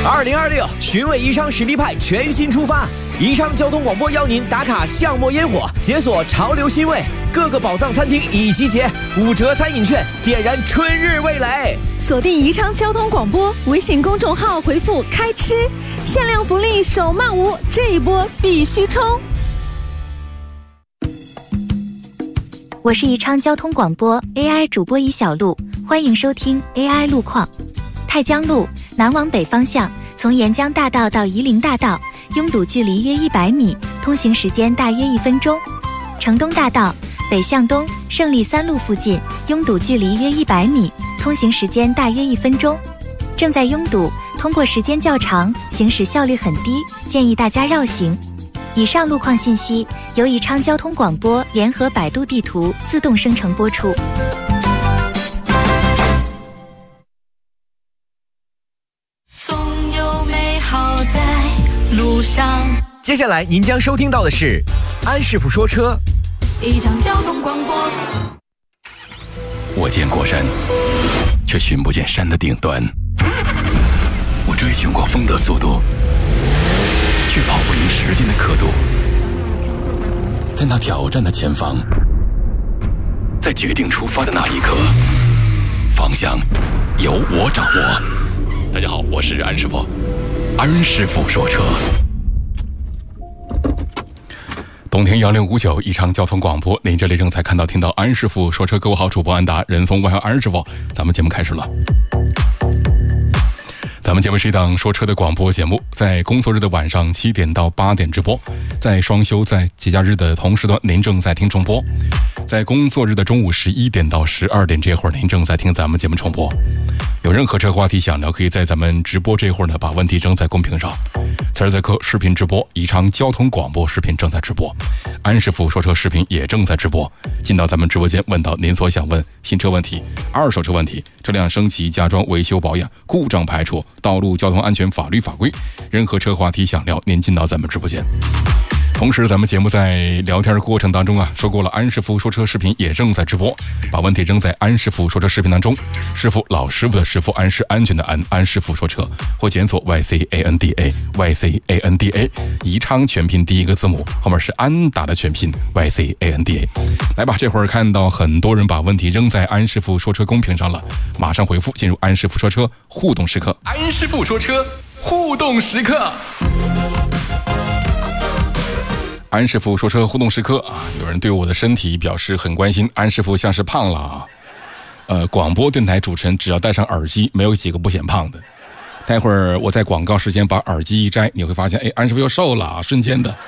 2026寻味宜昌实力派全新出发，宜昌交通广播邀您打卡巷陌烟火，解锁潮流新味，各个宝藏餐厅已集结，5折餐饮券，点燃春日味蕾。 锁定宜昌交通广播微信公众号，回复“开吃”，限量福利手慢无，这一波必须冲！ 我是宜昌交通广播 AI 主播尹小璐，欢迎收听 AI 路况。太江路南往北方向，从沿江大道到夷陵大道，拥堵距离约100米，通行时间大约1分钟。城东大道北向东胜利3路附近，拥堵距离约100米，通行时间大约1分钟。正在拥堵，通过时间较长，行驶效率很低，建议大家绕行。以上路况信息由宜昌交通广播联合百度地图自动生成播出。 总有美好在路上。 接下来您将收听到的是安师傅说车。 宜昌交通广播。 我见过山，却寻不见山的顶端。我追寻过风的速度，却跑不赢时间的刻度。在那挑战的前方，在决定出发的那一刻，方向由我掌握。大家好，我是安师傅。安师傅说车。冬天1659宜昌交通广播，您这里正在看到听到安师傅说车。各位好，主播安达，人送外号安师傅。咱们节目开始了。咱们节目是一档说车的广播节目，在工作日的晚上7点到8点直播，在双休在节假日的同时段您正在听重播，在工作日的中午11点到12点这会儿您正在听咱们节目重播。有任何车话题想聊，可以在咱们直播这会儿呢把问题扔在公屏上。此时此刻视频直播，宜昌交通广播视频正在直播，安师傅说车视频也正在直播。进到咱们直播间，问到您所想问新车问题、二手车问题、车辆升级加装维修保养、故障排除、道路交通安全法律法规，任何车话题想聊，您进到咱们直播间。同时咱们节目在聊天的过程当中啊，说过了安师傅说车视频也正在直播，把问题扔在安师傅说车视频当中，师傅老师傅的师傅，安是安全的安，安师傅说车，或检索 YCANDA YCANDA， 宜昌全拼第一个字母后面是安达的全拼 YCANDA。 来吧，这会儿看到很多人把问题扔在安师傅说车公屏上了，马上回复，进入安师傅说车互动时刻。安师傅说车互动时刻。安师傅说车互动时刻啊，有人对我的身体表示很关心，安师傅像是胖了啊。广播电台主持人只要戴上耳机，没有几个不显胖的。待会儿我在广告时间把耳机一摘，你会发现，哎，安师傅又瘦了啊，瞬间的。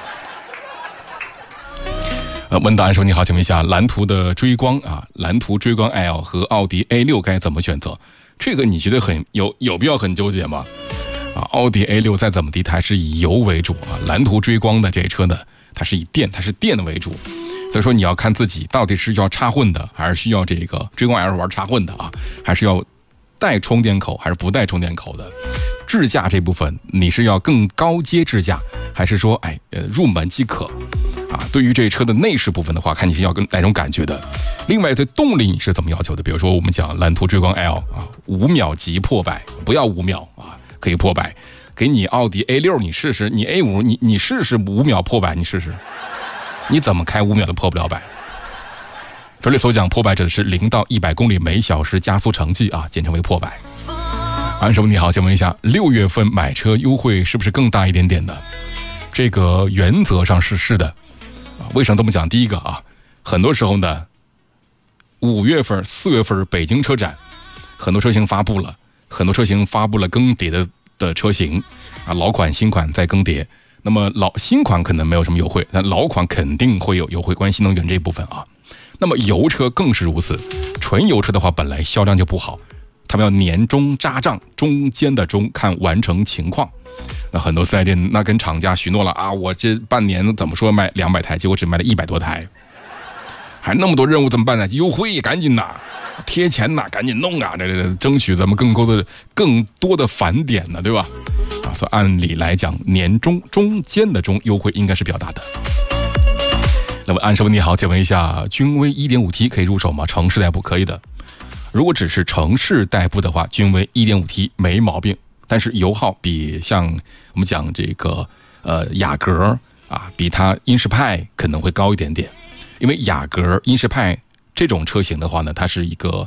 问到安师傅你好，请问一下，蓝图的追光啊，蓝图追光 L 和奥迪 A6 该怎么选择？这个你觉得有必要很纠结吗？奥迪 A6 再怎么地，它还是以油为主啊。蓝图追光的这车呢，它是电为主，所以说你要看自己到底是要插混的，还是需要这个追光 L 玩插混的啊，还是要带充电口还是不带充电口的。智驾这部分你是要更高阶智驾，还是说入门即可啊？对于这车的内饰部分的话，看你是要跟哪种感觉的。另外对动力你是怎么要求的？比如说我们讲蓝图追光 L 啊，5秒即破百，不要5秒啊。可以破百，给你奥迪 A6 你试试，你 A5 你试试5秒破百，你试试，你怎么开5秒都破不了百。这里所讲破百指的是0到100公里每小时加速成绩啊，简称为破百。安师傅你好，请问一下，6月份买车优惠是不是更大一点点的？这个原则上是的啊。为什么这么讲？第一个啊，很多时候呢，5月份、4月份北京车展，很多车型发布了。更迭的车型啊，老款新款在更迭。那么新款可能没有什么优惠，但老款肯定会有优惠，关于新能源这一部分啊。那么油车更是如此，纯油车的话本来销量就不好，他们要年终扎账，中间的中看完成情况。那很多4S店那跟厂家许诺了啊，我这半年怎么说卖200台，结果只卖了100多台，还那么多任务怎么办呢？优惠赶紧呐！贴钱呐，赶紧弄啊！这争取咱们更多的返点呢，对吧？啊，所以按理来讲，年中间的优惠应该是比较大的。那么安师傅你好，请问一下，君威 1.5T 可以入手吗？城市代步可以的。如果只是城市代步的话，君威 1.5T 没毛病。 但是油耗比像我们讲这个雅阁啊，比它英仕派可能会高一点点。因为雅阁、英仕派这种车型的话呢，它是一个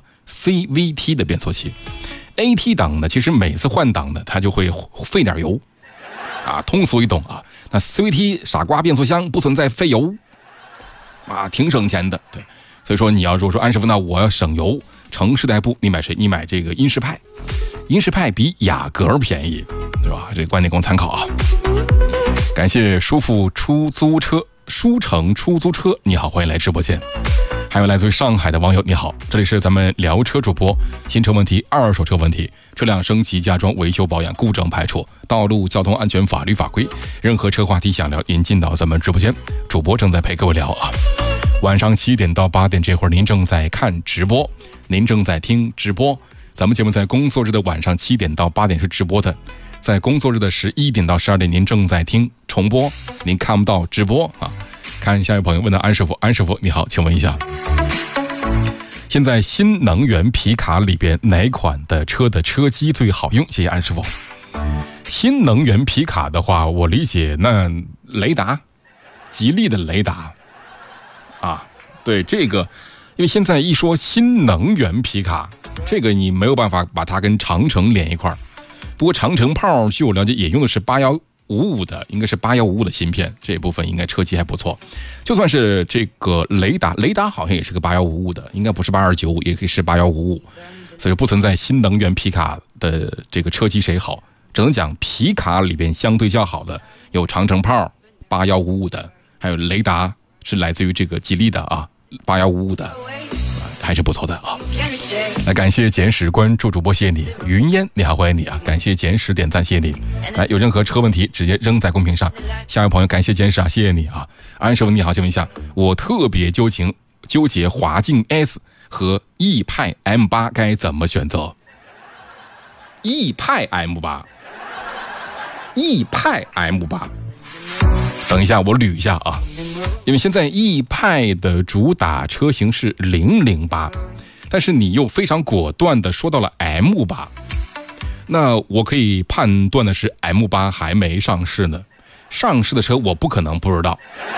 CVT 的变速器。AT 档呢，其实每次换挡呢，它就会费点油啊，通俗易懂啊。那 CVT 傻瓜变速箱不存在费油啊，挺省钱的。对，所以说你要如果说安师傅，那我要省油，城市代步，你买谁？你买这个英仕派，英仕派比雅阁便宜，是吧？这个观点供参考啊。感谢舒服出租车。舒城出租车，你好，欢迎来直播间。还有来自于上海的网友，你好，这里是咱们聊车主播，新车问题、二手车问题、车辆升级加装、维修保养、故障排除、道路交通安全法律法规，任何车话题想聊，您进到咱们直播间，主播正在陪各位聊啊。晚上7点到8点这会儿，您正在看直播，您正在听直播。咱们节目在工作日的晚上7点到8点是直播的。在工作日的11点到12点，您正在听重播，您看不到直播啊。看下一位朋友问到安师傅，安师傅你好，请问一下，现在新能源皮卡里边哪款的车的车机最好用？谢谢安师傅。新能源皮卡的话，我理解那雷达，吉利的雷达啊，对这个，因为现在一说新能源皮卡，这个你没有办法把它跟长城连一块儿。不过长城炮据我了解也用的是8155的，应该是8155的芯片，这一部分应该车机还不错。就算是这个雷达好像也是个8155的，应该不是8295，也可以是8155，所以不存在新能源皮卡的这个车机谁好，只能讲皮卡里边相对较好的有长城炮8155的，还有雷达是来自于这个吉利的啊8155的，还是不错的啊。来，感谢简史关注主播，谢谢你。云烟你好，欢迎你啊！感谢简史点赞，谢谢你。来，有任何车问题直接扔在公屏上。下一位朋友，感谢简史啊，谢谢你啊。安师傅你好，请问一下，我特别纠结华境 S 和逸派 M8 该怎么选择？逸派 M8， 逸派 M8。等一下，我捋一下啊，因为现在逸派的主打车型是008。但是你又非常果断地说到了 M8， 那我可以判断的是 M8 还没上市呢，上市的车我不可能不知道。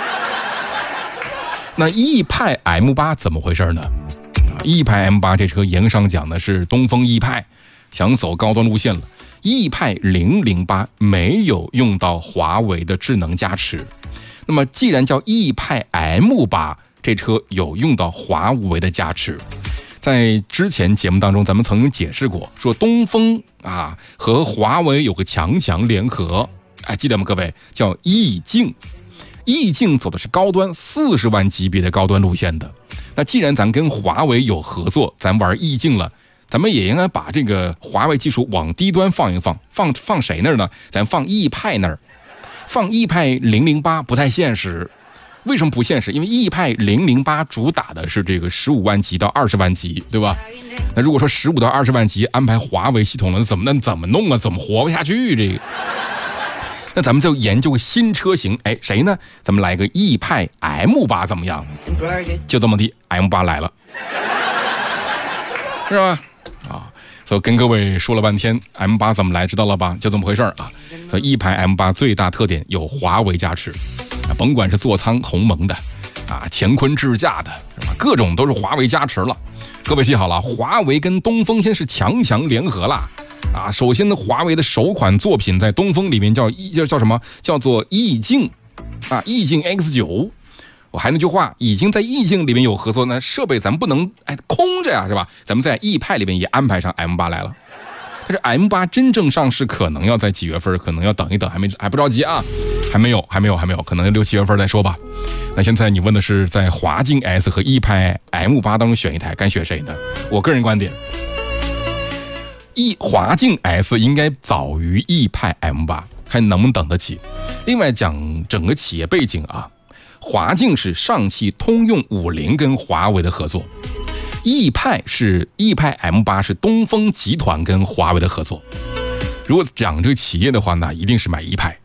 那逸派 M8 怎么回事呢？逸派 M8 这车严上讲的是东风逸派，想走高端路线了。逸派008没有用到华为的智能加持，那么既然叫逸派 M8， 这车有用到华为的加持。在之前节目当中，咱们曾经解释过，说东风啊和华为有个强联合，哎，记得吗？各位，叫逸境。逸境走的是高端40万级别的高端路线的。那既然咱跟华为有合作，咱玩逸境了，咱们也应该把这个华为技术往低端放一放，放谁那儿呢？咱放逸派那儿，放逸派008不太现实。为什么不现实？因为逸派008主打的是这个15万级到20万级，对吧？那如果说15到20万级安排华为系统了，怎么弄啊？怎么活不下去？这个，那咱们就研究个新车型，哎，谁呢？咱们来个逸派 M8怎么样？就这么地 ，M8 来了，是吧？啊，所以跟各位说了半天 ，M8 怎么来，知道了吧？就这么回事啊。所以逸派 M8 最大特点有华为加持。甭管是座舱鸿蒙的啊，乾坤智驾的，各种都是华为加持了。各位记好了，华为跟东风现在是强联合了啊。首先呢，华为的首款作品在东风里面叫什么？叫做逸境啊，逸境 X9。我还那句话，已经在逸境里面有合作呢，设备咱们不能空着呀，是吧？咱们在逸派里面也安排上 M8 来了。但是 M8 真正上市可能要在几月份？可能要等一等，还不着急啊，还没有，可能6、7月份再说吧。那现在你问的是在华境 S 和逸派 M8 当中选一台，该选谁呢？我个人观点，华境 S 应该早于逸派 M8， 还能不能等得起？另外讲整个企业背景啊，华境是上汽通用50跟华为的合作。逸派 M8 是东风集团跟华为的合作。如果讲这个企业的话，那一定是买逸派。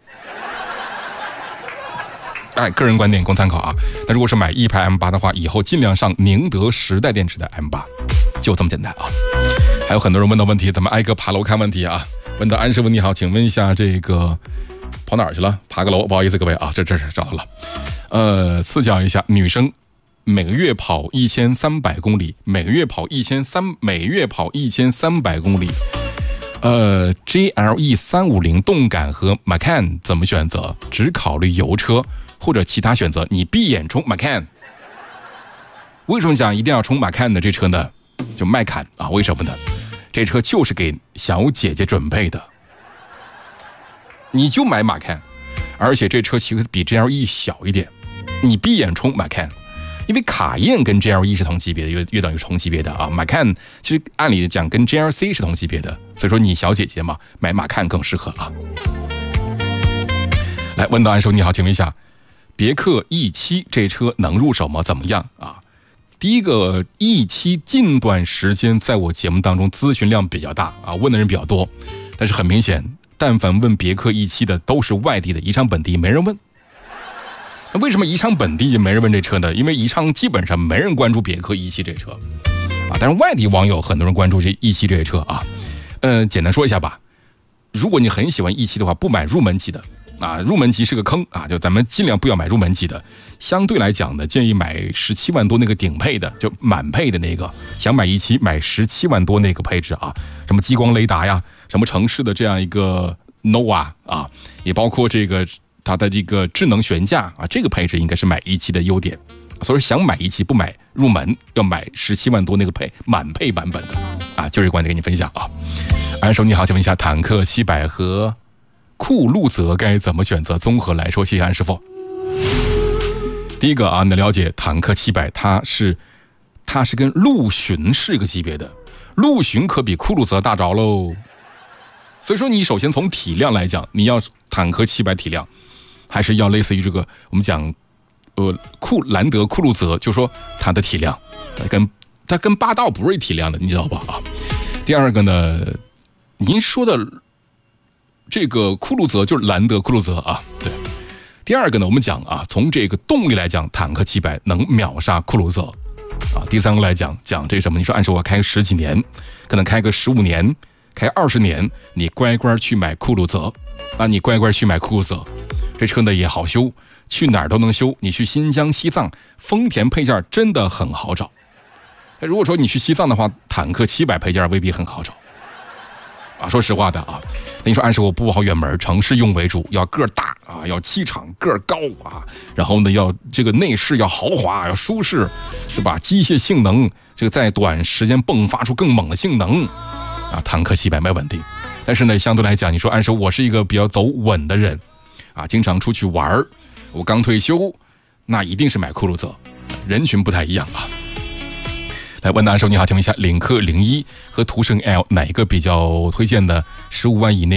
个人观点供参考啊。那如果是买逸派 M8 的话，以后尽量上宁德时代电池的 M8， 就这么简单啊。还有很多人问到问题，咱们挨个爬楼看问题啊。 问到安师傅你好，请问一下这个跑哪儿去了？爬个楼，不好意思各位啊，这找到了。赐教一下，女生每个月跑1300公里，每个月跑1300公里。GLE 350动感和 Macan 怎么选择？只考虑油车或者其他选择？你闭眼冲 Macan。为什么想一定要冲 Macan 的这车呢？就麦坎啊，为什么呢？这车就是给小姐姐准备的，你就买Macan，而且这车其实比 GLE 小一点，你闭眼冲Macan。因为卡宴跟 GLE 是同级别的，约等于是同级别的啊。Macan 其实按理讲跟 GLC 是同级别的，所以说你小姐姐嘛，买Macan更适合啊。来，问到安叔你好，请问一下，别克 E7 这车能入手吗？怎么样啊？第一个 E7 近段时间在我节目当中咨询量比较大啊，问的人比较多，但是很明显，但凡问别克 E7 的都是外地的，宜昌本地没人问。那为什么宜昌本地就没人问这车呢？因为宜昌基本上没人关注别克 E7 这车啊，但是外地网友很多人关注这 E7 这车啊。简单说一下吧，如果你很喜欢 E7 的话，不买入门级的啊，入门级是个坑啊，就咱们尽量不要买入门级的。相对来讲呢，建议买17万多那个顶配的，就满配的那个。想买E7买17万多那个配置啊，什么激光雷达呀，什么城市的这样一个 Nova 啊，也包括这个它的这个智能悬架啊，这个配置应该是买E7的优点。所以想买E7不买入门，要买17万多那个满配版本的啊，就这个观点跟你分享啊。安叔你好，请问一下，坦克700和酷路泽该怎么选择？综合来说，谢谢安师傅。第一个啊，你的了解，坦克700它是跟陆巡是一个级别的，陆巡可比酷路泽大着喽。所以说你首先从体量来讲，你要坦克700体量，还是要类似于这个我们讲兰德酷路泽，就说它的体量它跟霸道不是一体量的，你知道吧啊？第二个呢，您说的这个酷路泽就是兰德酷路泽啊，对。第二个呢，我们讲啊，从这个动力来讲，坦克700能秒杀酷路泽啊。第三个来讲这什么？你说按说我开个10几年，可能开个15年，开20年，你乖乖去买酷路泽啊，你乖乖去买酷路泽，这车呢也好修，去哪儿都能修。你去新疆、西藏，丰田配件真的很好找。如果说你去西藏的话，坦克700配件未必很好找啊。说实话的啊，你说按说我不跑远门，城市用为主，要个大啊，要气场，个高啊，然后呢要这个内饰要豪华，要舒适，是吧？机械性能这个在短时间迸发出更猛的性能啊，坦克700没问题。但是呢，相对来讲，你说按说我是一个比较走稳的人啊，经常出去玩，我刚退休，那一定是买酷路泽，人群不太一样啊。来，问答手你好，请问一下，领克01和途胜 L 哪一个比较推荐的？15万以内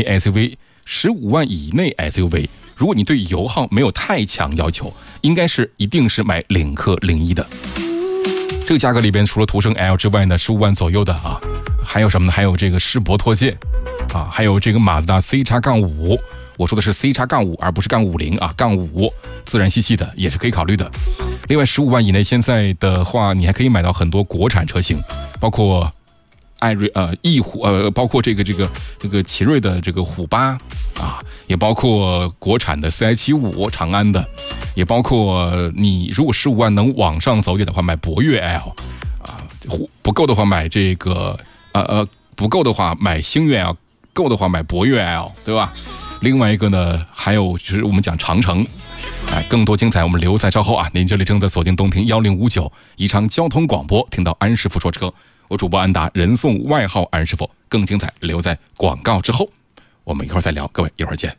SUV，15万以内 SUV， 如果你对油耗没有太强要求，一定是买领克01的。这个价格里边，除了途胜 L 之外呢，15万左右的啊，还有什么呢？还有这个世博拓界啊，还有这个马自达 CX-5，我说的是 CX-5而不是-50啊，-5自然吸气的也是可以考虑的。另外15万以内，现在的话你还可以买到很多国产车型，包括翼虎包括这个奇瑞的这个虎8啊，也包括国产的 CI75 长安的，也包括你如果15万能往上走点的话，买博越 L 啊，不够的话买这个不够的话买星越 L， 够的话买博越 L， 对吧？另外一个呢，还有就是我们讲长城。更多精彩我们留在稍后啊！您这里正在锁定东听1059宜昌交通广播，听到安师傅说车，我主播安达，人送外号安师傅。更精彩留在广告之后，我们一会儿再聊，各位一会儿见。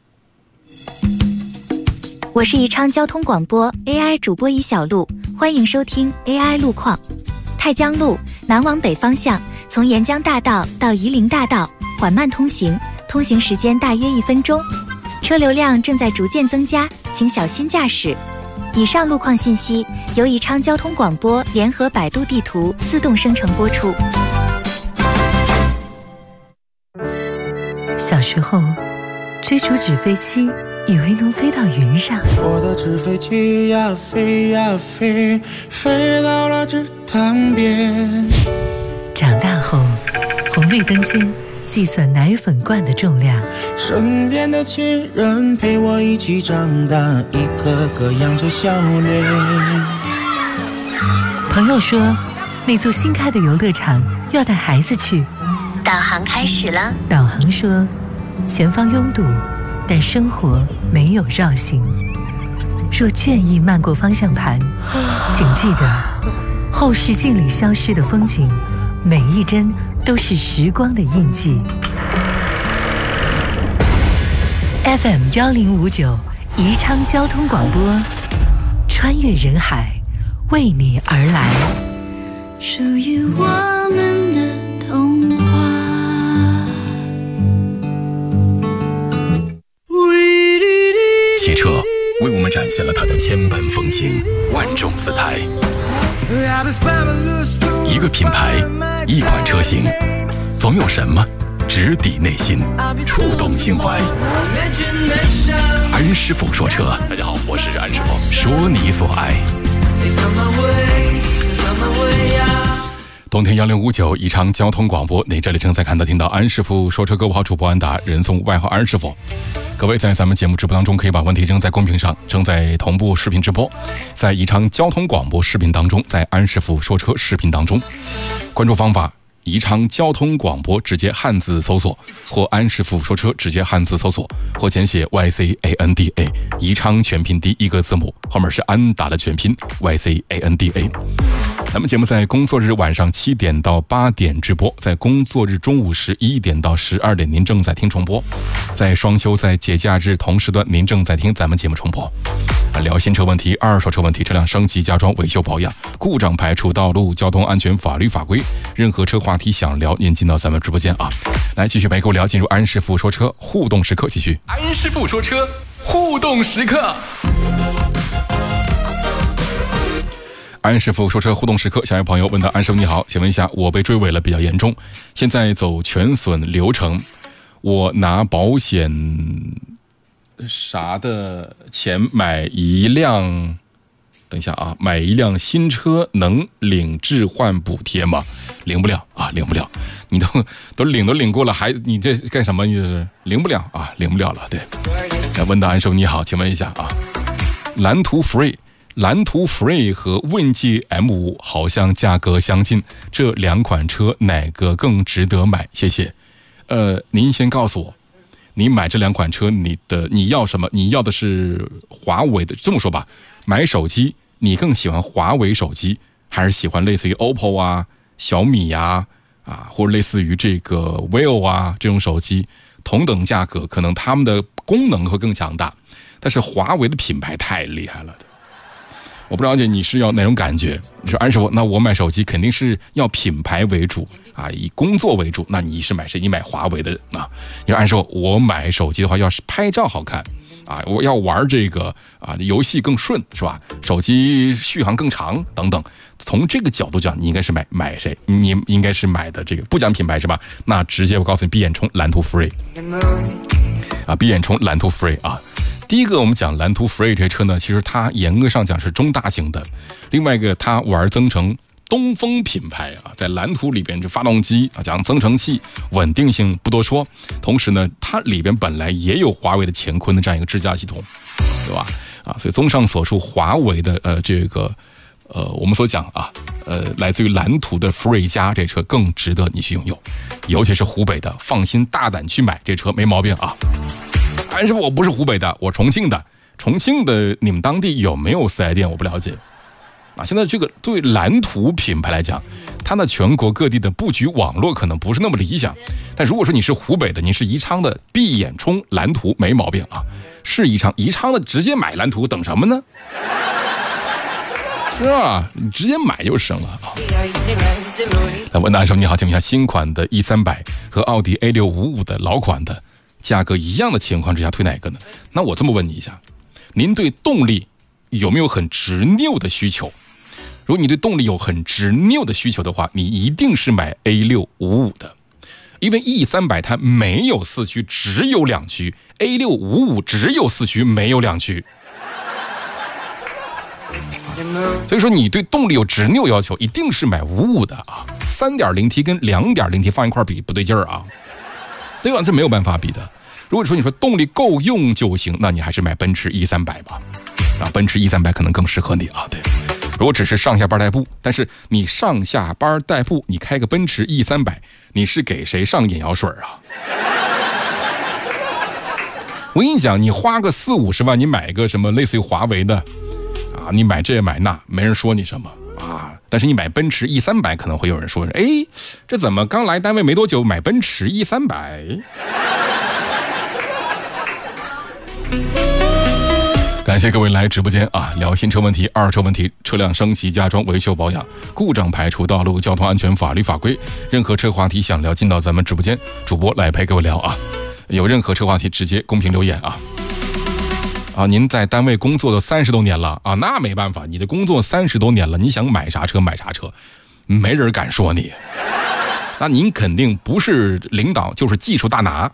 我是宜昌交通广播 AI 主播一小璐，欢迎收听 AI 路况。太江路南往北方向，从沿江大道到夷陵大道缓慢通行，通行时间大约1分钟，车流量正在逐渐增加，请小心驾驶。以上路况信息由宜昌交通广播联合百度地图自动生成播出。 小时候追逐纸飞机，以为能飞到云上。 我的纸飞机呀飞呀飞，飞到了池塘边。 长大后，红绿灯间计算奶粉罐的重量。 身边的亲人陪我一起长大，一个个扬着笑脸。 朋友说，那座新开的游乐场要带孩子去。 导航开始了。 导航说，前方拥堵，但生活没有绕行。若倦意漫过方向盘，请记得，后视镜里消失的风景，每一帧都是时光的印记。FM 1059宜昌交通广播，穿越人海，为你而来。 属于我们的童话。 汽车为我们展现了它的千般风情，万种姿态。一个品牌，一款车型，总有什么直抵内心，触动心怀。安师傅说车，大家好，我是安师傅，说你所爱。冬天1059宜昌交通广播，你这里正在听到安师傅说车，各位好，主播安达，人送外号安师傅。各位在咱们节目直播当中，可以把问题扔在公屏上，正在同步视频直播，在宜昌交通广播视频当中，在安师傅说车视频当中，关注方法宜昌交通广播直接汉字搜索，或安师傅说车直接汉字搜索，或简写 YCANDA， 宜昌全拼第一个字母后面是安达的全拼 YCANDA。咱们节目在工作日晚上7点到8点直播，在工作日中午11点到12点您正在听重播，在双休在节假日同时段您正在听咱们节目重播。聊新车问题、二手车问题、车辆升级、加装、维修保养、故障排除、道路交通安全、法律法规，任何车话题想聊，您进到咱们直播间啊！来继续陪各位聊，进入安师傅说车互动时刻，继续安师傅说车互动时刻。安师傅说车互动时刻，下一位朋友问到：安师傅你好，请问一下，我被追尾了，比较严重，现在走全损流程，我拿保险啥的钱买一辆，等一下啊，买一辆新车能领置换补贴吗？领不了啊，领不了，你都领过了，还你这干什么？你这是领不了啊，领不了了。对，来问到安师傅你好，请问一下啊，蓝图 Free 和问界 M5 好像价格相近，这两款车哪个更值得买？谢谢。您先告诉我，你买这两款车，你要什么？你要的是华为的，这么说吧，买手机你更喜欢华为手机，还是喜欢类似于 OPPO 啊、小米呀或者类似于这个 vivo 啊这种手机？同等价格，可能他们的功能会更强大，但是华为的品牌太厉害了。我不了解你是要哪种感觉。你说安师傅，那我买手机肯定是要品牌为主以工作为主，那你是买谁？你买华为的啊？你说安师傅，我买手机的话，要是拍照好看我要玩这个游戏更顺是吧？手机续航更长等等。从这个角度讲，你应该是买谁？你应该是买的这个不讲品牌是吧？那直接我告诉你，闭眼冲蓝图 Free 闭眼冲蓝图 Free 第一个，我们讲蓝图 Free 这车呢，其实它严格上讲是中大型的。另外一个，它玩增程东风品牌在蓝图里边，这发动机讲增程器，稳定性不多说。同时呢，它里边本来也有华为的乾坤的这样一个智驾系统，对吧？所以综上所述，华为的我们所讲来自于蓝图的 Free 加这车更值得你去拥有，尤其是湖北的，放心大胆去买这车没毛病啊。安师傅，我不是湖北的，我重庆的。重庆的你们当地有没有4S店？我不了解。现在这个对蓝图品牌来讲，它的全国各地的布局网络可能不是那么理想。但如果说你是湖北的，你是宜昌的，闭眼冲蓝图没毛病是宜昌的直接买蓝图，等什么呢？是吧？你直接买就行了来问安师傅你好，请问一下，新款的 E300 和奥迪 A655 的老款的价格一样的情况之下，推哪个呢？那我这么问你一下，您对动力有没有很执拗的需求？如果你对动力有很执拗的需求的话，你一定是买 A655 的，因为 E300 它没有4驱，只有2驱 ，A655 只有4驱，没有2驱。所以说你对动力有执拗要求，一定是买55的3.0T 跟2.0T 放一块比不对劲儿对吧？这没有办法比的。如果说你说动力够用就行，那你还是买奔驰 E300吧，啊，奔驰 E300可能更适合你啊。对，如果只是上下班代步，但是你上下班代步，你开个奔驰 E300，你是给谁上眼药水啊？我跟你讲，你花个40-50万，你买个什么类似于华为的啊，你买这买那，没人说你什么啊。但是你买奔驰 E300，可能会有人说，哎，这怎么刚来单位没多久买奔驰 E300？感谢各位来直播间啊，聊新车问题、二手车问题、车辆升级加装、维修保养、故障排除、道路交通安全、法律法规，任何车话题想聊，进到咱们直播间，主播来陪各位聊啊。有任何车话题直接公屏留言啊。啊，您在单位工作了30多年了啊，那没办法，你的工作30多年了，你想买啥车买啥车，没人敢说你。那您肯定不是领导就是技术大拿。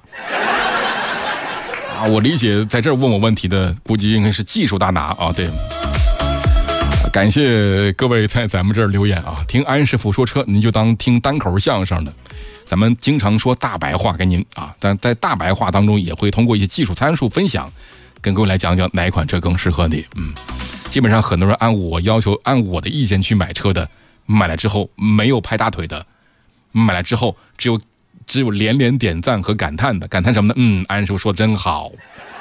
啊，我理解在这儿问我问题的估计应该是技术大拿啊。对，感谢各位在咱们这儿留言啊。听安师傅说车，您就当听单口相声的。咱们经常说大白话给您啊，但在大白话当中也会通过一些技术参数分享，跟各位来讲讲哪款车更适合你。基本上很多人按我要求、按我的意见去买车的，买来之后没有拍大腿的，买来之后只有连连点赞和感叹的。感叹什么呢？安师傅说真好。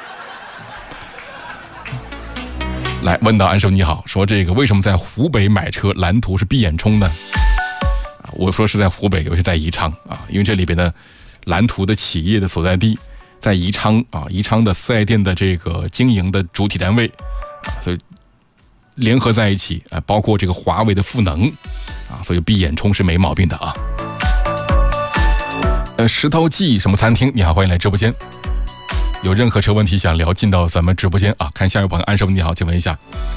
来问到安师傅你好，说这个为什么在湖北买车蓝图是闭眼充呢？我说是在湖北，尤其在宜昌啊，因为这里边的蓝图的企业的所在地在宜昌啊，宜昌的4S店的这个经营的主体单位啊，所以联合在一起啊，包括这个华为的赋能啊，所以闭眼充是没毛病的啊。石头记什么餐厅，你好，欢迎来直播间。有任何车问题想聊，进到咱们直播间啊。看下一位朋友安师傅你好，请问一下。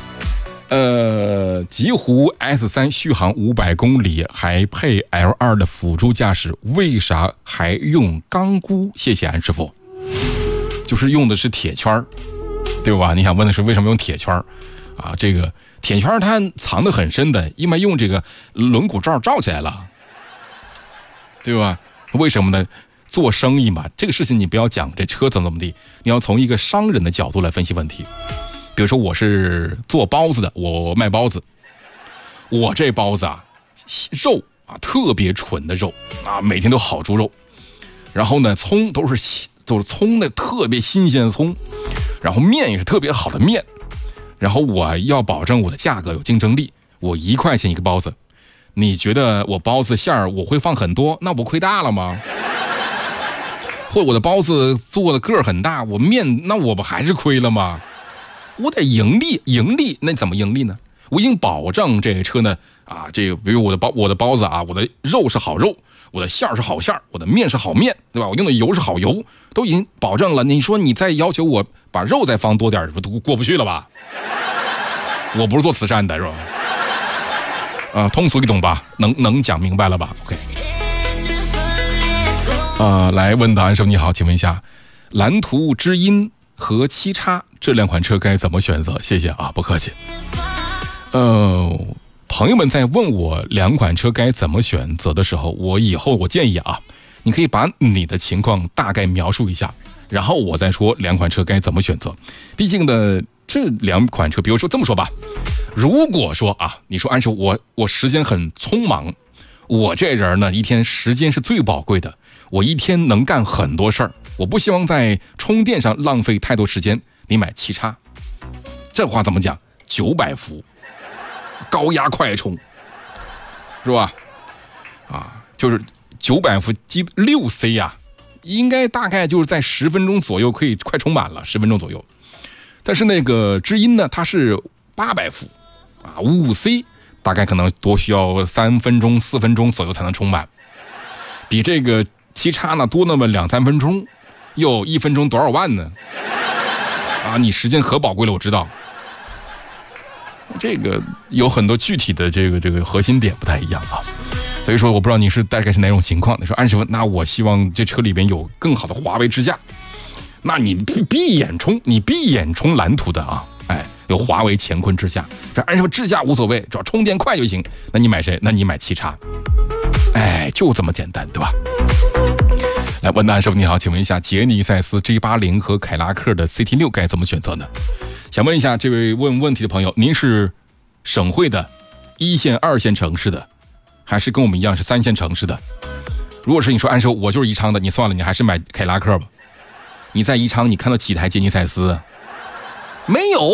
极狐 S3 续航500公里，还配 L2 的辅助驾驶，为啥还用钢箍？谢谢安师傅。就是用的是铁圈，对吧？你想问的是为什么用铁圈啊？这个铁圈它藏得很深的，因为用这个轮毂罩罩起来了，对吧？为什么呢？做生意嘛，这个事情你不要讲这车怎么地，你要从一个商人的角度来分析问题。比如说我是做包子的，我卖包子，我这包子啊，肉啊特别纯的肉啊，每天都好猪肉，然后呢葱都是葱的特别新鲜的葱，然后面也是特别好的面，然后我要保证我的价格有竞争力，我1块钱一个包子，你觉得我包子馅儿我会放很多，那不亏大了吗？或者我的包子做的个儿很大，我面那我不还是亏了吗？我得盈利，那怎么盈利呢？我已经保证这个车呢啊，这个比如我的包子啊，我的肉是好肉，我的馅儿是好馅儿，我的面是好面，对吧？我用的油是好油，都已经保证了。你说你再要求我把肉再放多点，不都过不去了吧？我不是做慈善的，是吧？通俗易懂吧？能讲明白了吧 ？OK。来问答安师傅你好，请问一下，蓝图知音和七叉这2款车该怎么选择？谢谢啊，不客气。朋友们在问我2款车该怎么选择的时候，我建议啊，你可以把你的情况大概描述一下，然后我再说2款车该怎么选择。毕竟呢，这2款车，比如说这么说吧，如果说啊，你说安师傅我时间很匆忙，我这人呢一天时间是最宝贵的，我一天能干很多事儿，我不希望在充电上浪费太多时间，你买七叉，这话怎么讲？900伏，高压快充，是吧？啊，就是900伏6C 呀，应该大概就是在10分钟左右可以快充满了，10分钟左右。但是那个知音呢，它是800伏啊，55C，大概可能多需要3分钟、4分钟左右才能充满，比这个七叉呢多那么2-3分钟，又1分钟多少万呢？啊，你时间可宝贵了，我知道。这个有很多具体的这个核心点不太一样啊，所以说我不知道你是大概是哪种情况。你说安师傅，那我希望这车里边有更好的华为支架，那你闭眼充蓝图的啊，哎，有华为乾坤支架。这安师傅支架无所谓，只要充电快就行。那你买谁？那你买七叉。哎，就这么简单，对吧？ 来，问答师傅你好，请问一下，杰尼赛斯 G80 和凯拉克的 CT6 该怎么选择呢？想问一下这位问问题的朋友，您是省会的1线、2线城市的，还是跟我们一样是3线城市的？如果是你说安师傅我就是宜昌的，你算了，你还是买凯拉克吧。你在宜昌你看到几台杰尼赛斯？没有，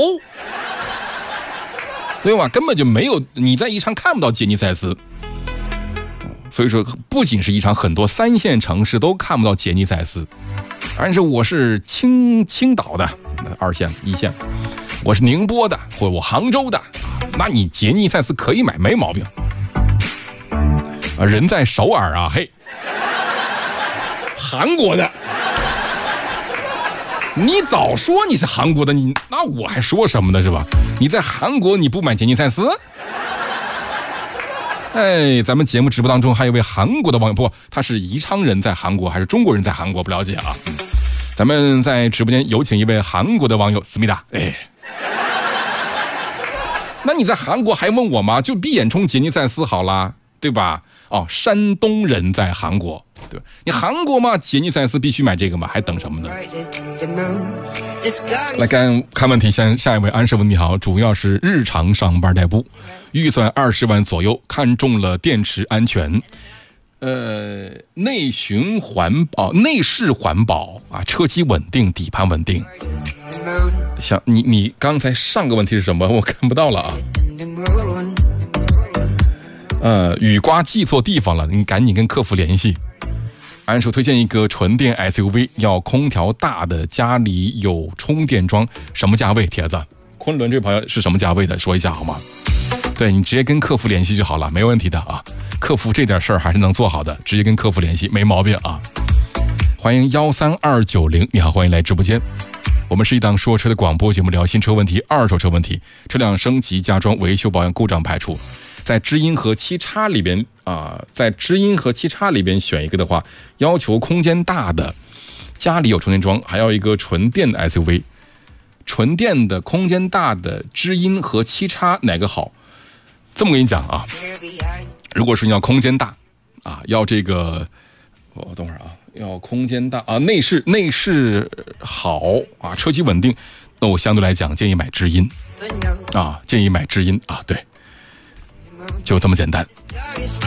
对吧？根本就没有，你在宜昌看不到杰尼赛斯。所以说不仅是宜昌，很多3线城市都看不到杰尼赛斯。但是我是青岛的2线1线，我是宁波的或者我杭州的，那你杰尼赛斯可以买，没毛病。人在首尔啊，嘿，韩国的，你早说你是韩国的，你那我还说什么呢，是吧？你在韩国你不买杰尼赛斯？哎，咱们节目直播当中还有一位韩国的网友，不，他是宜昌人在韩国还是中国人在韩国不了解啊。咱们在直播间有请一位韩国的网友思密达。哎，那你在韩国还问我吗？就闭眼冲杰尼赛斯好啦，对吧？哦，山东人在韩国，对吧？你韩国嘛，杰尼赛斯必须买这个嘛，还等什么呢？来看问题，下一位安师傅你好，主要是日常上班代步，预算20万左右，看中了电池安全，内饰环保啊，车机稳定，底盘稳定。像你刚才上个问题是什么？我看不到了啊。雨刮记错地方了，你赶紧跟客服联系。安叔推荐一个纯电 SUV， 要空调大的，家里有充电桩，什么价位？帖子，昆仑这位朋友是什么价位的？说一下好吗？对，你直接跟客服联系就好了，没问题的啊。客服这点事儿还是能做好的，直接跟客服联系没毛病啊。欢迎13290，你好，欢迎来直播间。我们是一档说车的广播节目，聊新车问题、二手车问题、车辆升级、加装、维修保养、故障排除。在知音和七叉里边选一个的话，要求空间大的，家里有充电桩，还要一个纯电的 SUV。纯电的空间大的知音和七叉哪个好？这么跟你讲啊，如果是你要空间大啊，要这个，等会儿啊，要空间大啊，内饰好啊，车机稳定，那我相对来讲建议买知音啊，对，就这么简单。